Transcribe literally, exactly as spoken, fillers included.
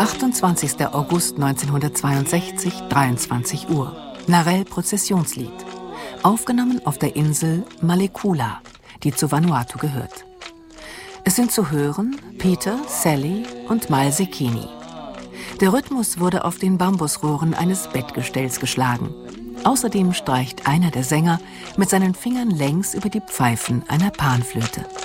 achtundzwanzigster August neunzehnhundertzweiundsechzig, dreiundzwanzig Uhr. Narell-Prozessionslied. Aufgenommen auf der Insel Malekula, die zu Vanuatu gehört. Es sind zu hören Peter, Sally und Malsekini. Der Rhythmus wurde auf den Bambusrohren eines Bettgestells geschlagen. Außerdem streicht einer der Sänger mit seinen Fingern längs über die Pfeifen einer Panflöte.